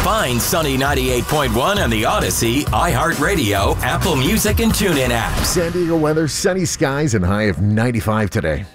Find Sunny 98.1 on the Odyssey, iHeartRadio, Apple Music, and TuneIn apps. San Diego weather, sunny skies and high of 95 today.